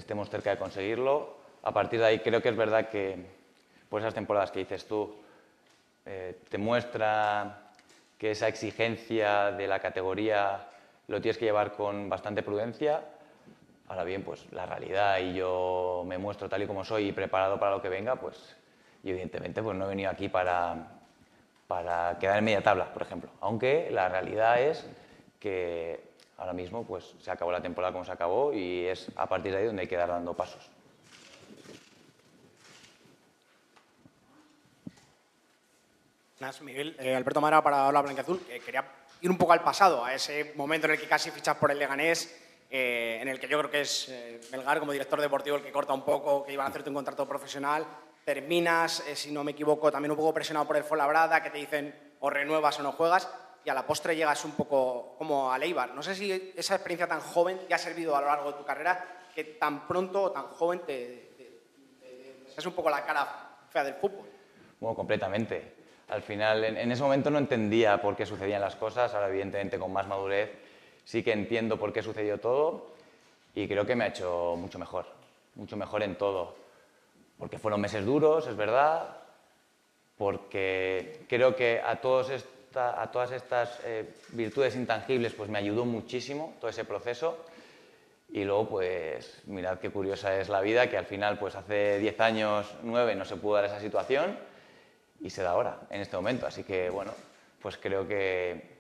estemos cerca de conseguirlo. A partir de ahí creo que es verdad que por esas temporadas que dices tú, te muestra que esa exigencia de la categoría lo tienes que llevar con bastante prudencia. Ahora bien, pues la realidad y yo me muestro tal y como soy y preparado para lo que venga, pues y evidentemente pues no he venido aquí para quedar en media tabla, por ejemplo. Aunque la realidad es que ahora mismo pues se acabó la temporada como se acabó y es a partir de ahí donde hay que dar dando pasos. Miguel, Alberto Mara para Habla Blanquiazul. Quería ir un poco al pasado, a ese momento en el que casi fichas por el Leganés, en el que yo creo que es Melgar como director deportivo el que corta un poco, que iban a hacerte un contrato profesional. Terminas, si no me equivoco, también un poco presionado por el Fuenlabrada, que te dicen o renuevas o no juegas, y a la postre llegas un poco como al Eibar. No sé si esa experiencia tan joven te ha servido a lo largo de tu carrera, que tan pronto o tan joven te es un poco la cara fea del fútbol. Bueno, completamente. Al final, en ese momento no entendía por qué sucedían las cosas, ahora evidentemente con más madurez sí que entiendo por qué sucedió todo y creo que me ha hecho mucho mejor en todo. Porque fueron meses duros, es verdad, porque creo que a todas estas virtudes intangibles pues me ayudó muchísimo todo ese proceso. Y luego, pues, mirad qué curiosa es la vida, que al final, pues hace 10 años, 9, no se pudo dar esa situación y se da ahora, en este momento. Así que, bueno, pues creo que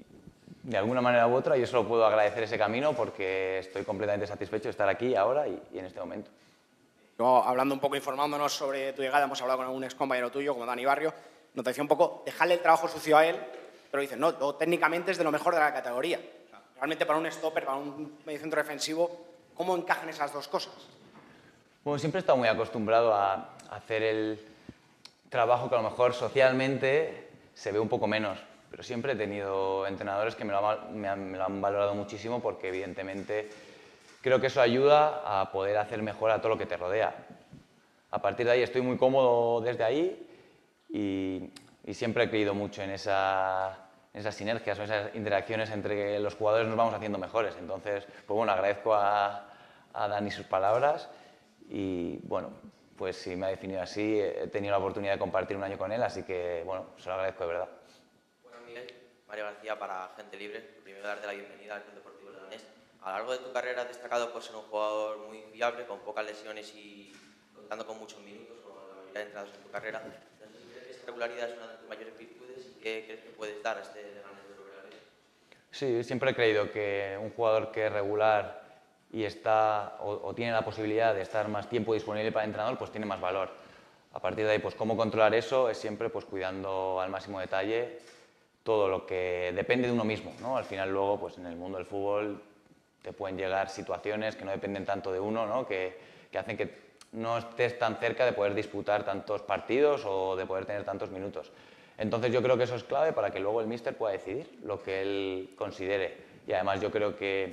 de alguna manera u otra yo solo puedo agradecer ese camino porque estoy completamente satisfecho de estar aquí ahora y en este momento. Luego, hablando un poco, informándonos sobre tu llegada, hemos hablado con algún ex compañero tuyo, como Dani Barrio, nos decía un poco, dejarle el trabajo sucio a él, pero dicen, no, técnicamente es de lo mejor de la categoría. O sea, realmente para un stopper, para un mediocentro defensivo, ¿cómo encajan esas dos cosas? Bueno, siempre he estado muy acostumbrado a hacer el trabajo que a lo mejor socialmente se ve un poco menos, pero siempre he tenido entrenadores que me lo han valorado muchísimo porque evidentemente creo que eso ayuda a poder hacer mejor a todo lo que te rodea. A partir de ahí estoy muy cómodo desde ahí y siempre he creído mucho en esas sinergias o esas interacciones entre los jugadores nos vamos haciendo mejores. Entonces, pues bueno, agradezco a Dani sus palabras y bueno, pues si me ha definido así, he tenido la oportunidad de compartir un año con él, así que bueno, se lo agradezco de verdad. Bueno, Miguel, Mario García para Gente Libre. Primero darte la bienvenida al Club Deportivo Leganés. A lo largo de tu carrera has destacado por ser un jugador muy fiable, con pocas lesiones y contando con muchos minutos, como la mayoría de entradas en tu carrera. No sé si crees que esa regularidad es una de tus mayores virtudes y qué crees que puedes dar a este Leganés de regularidad. Sí, siempre he creído que un jugador que es regular y está o tiene la posibilidad de estar más tiempo disponible para el entrenador, pues tiene más valor. A partir de ahí, pues cómo controlar eso es siempre pues cuidando al máximo detalle todo lo que depende de uno mismo, ¿no? Al final luego, pues en el mundo del fútbol te pueden llegar situaciones que no dependen tanto de uno, ¿no? que hacen que no estés tan cerca de poder disputar tantos partidos o de poder tener tantos minutos. Entonces yo creo que eso es clave para que luego el míster pueda decidir lo que él considere. Y además yo creo que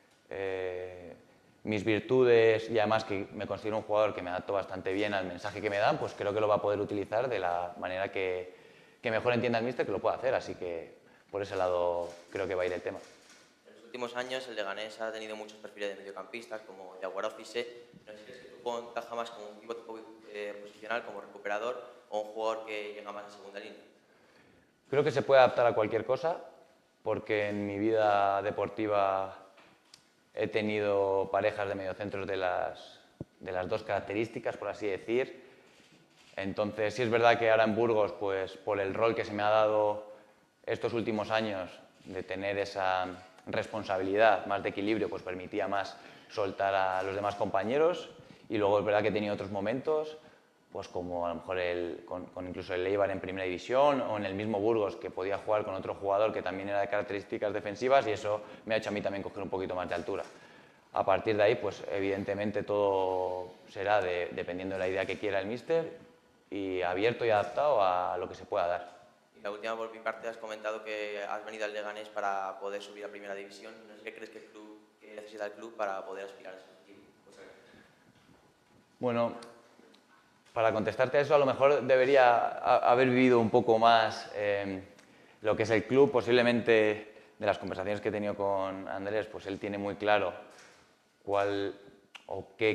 mis virtudes y además que me considero un jugador que me adapto bastante bien al mensaje que me dan, pues creo que lo va a poder utilizar de la manera que mejor entienda el míster que lo pueda hacer. Así que por ese lado creo que va a ir el tema. En los últimos años el Leganés ha tenido muchos perfiles de mediocampistas, como Yaguara Cissé. No sé si crees que tu juego encaja más como un pivote posicional, como recuperador, o un jugador que llega más a segunda línea. Creo que se puede adaptar a cualquier cosa, porque en mi vida deportiva he tenido parejas de mediocentros de las dos características, por así decir. Entonces, sí es verdad que ahora en Burgos, pues por el rol que se me ha dado estos últimos años de tener esa responsabilidad más de equilibrio, pues permitía más soltar a los demás compañeros. Y luego es verdad que he tenido otros momentos, pues como a lo mejor con incluso el Eibar en primera división o en el mismo Burgos, que podía jugar con otro jugador que también era de características defensivas y eso me ha hecho a mí también coger un poquito más de altura. A partir de ahí, pues evidentemente todo será dependiendo de la idea que quiera el míster y abierto y adaptado a lo que se pueda dar. Y la última, por mi parte, has comentado que has venido al Leganés para poder subir a primera división. No sé qué crees que necesita el club para poder aspirar a ese objetivo. Bueno, para contestarte a eso, a lo mejor debería haber vivido un poco más lo que es el club. Posiblemente de las conversaciones que he tenido con Andrés, pues él tiene muy claro cuál o qué